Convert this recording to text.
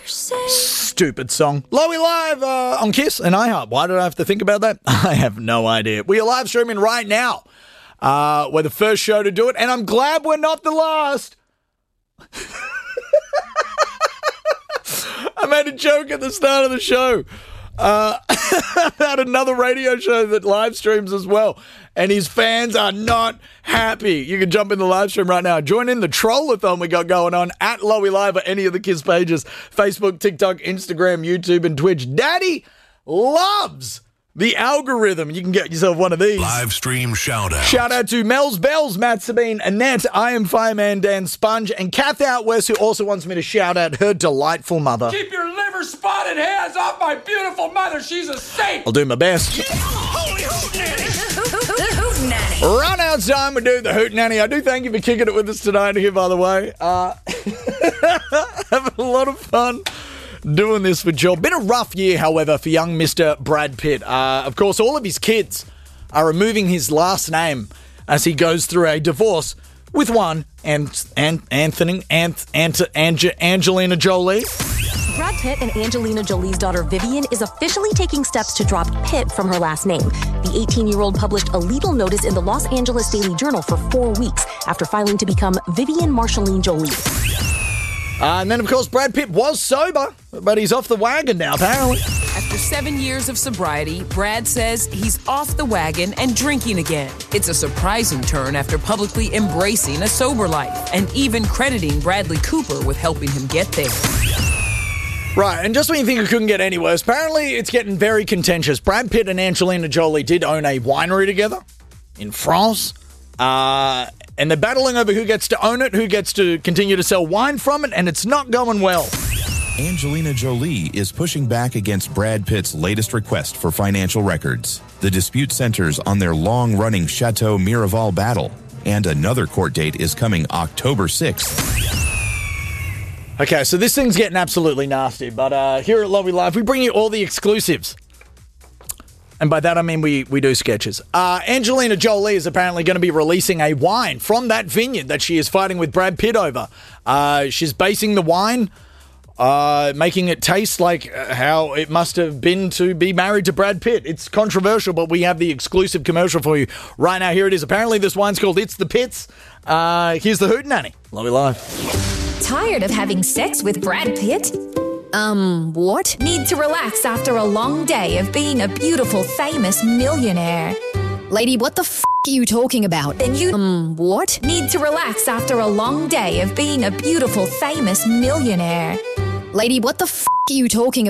Stupid song. Lowy Live on Kiss and iHeart. Why did I have to think about that? I have no idea. We are live streaming right now. We're the first show to do it, and I'm glad we're not the last. I made a joke at the start of the show about another radio show that live streams as well, and his fans are not happy. You can jump in the live stream right now. Join in the trollathon we got going on at Lowy Live or any of the Kiss pages, Facebook, TikTok, Instagram, YouTube, and Twitch. Daddy loves the algorithm. You can get yourself one of these. Live stream shout out. Shout out to Mel's Bells, Matt Sabine, Annette, I Am Fireman, Dan Sponge, and Kath Out West, who also wants me to shout out her delightful mother. Keep your liver-spotted hands off my beautiful mother. She's a saint. I'll do my best. Holy hootenanny! Run out time, we do the hootenanny. I do thank you for kicking it with us tonight here, by the way. Having a lot of fun doing this with Joel. Been a rough year, however, for young Mr. Brad Pitt. Of course, all of his kids are removing his last name as he goes through a divorce with one, Angelina Jolie. Brad Pitt and Angelina Jolie's daughter Vivian is officially taking steps to drop Pitt from her last name. The 18-year-old published a legal notice in the Los Angeles Daily Journal for 4 weeks after filing to become Vivian Marceline Jolie. And then, of course, Brad Pitt was sober, but he's off the wagon now, apparently. After 7 years of sobriety, Brad says he's off the wagon and drinking again. It's a surprising turn after publicly embracing a sober life and even crediting Bradley Cooper with helping him get there. Right, and just when you think it couldn't get any worse, apparently it's getting very contentious. Brad Pitt and Angelina Jolie did own a winery together in France. And they're battling over who gets to own it, who gets to continue to sell wine from it, and it's not going well. Angelina Jolie is pushing back against Brad Pitt's latest request for financial records. The dispute centers on their long-running Chateau Miraval battle, and another court date is coming October 6th. Okay, so this thing's getting absolutely nasty, but here at Lowy Live, we bring you all the exclusives. And by that, I mean we do sketches. Angelina Jolie is apparently going to be releasing a wine from that vineyard that she is fighting with Brad Pitt over. She's basing the wine, making it taste like how it must have been to be married to Brad Pitt. It's controversial, but we have the exclusive commercial for you right now. Here it is. Apparently, this wine's called It's the Pits. Here's the hootenanny. Lowy Live. Tired of having sex with Brad Pitt? What? Need to relax after a long day of being a beautiful, famous millionaire. Lady, what the f*** are you talking about? Then you, what? Need to relax after a long day of being a beautiful, famous millionaire. Lady, what the f*** are you talking about?